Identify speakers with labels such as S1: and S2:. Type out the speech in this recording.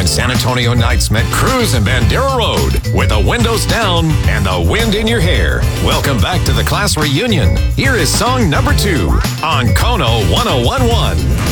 S1: when San Antonio Knights met Cruz and Bandera Road with the windows down and the wind in your hair. Welcome back to the class reunion. Here is song number 2 on Kono 1011.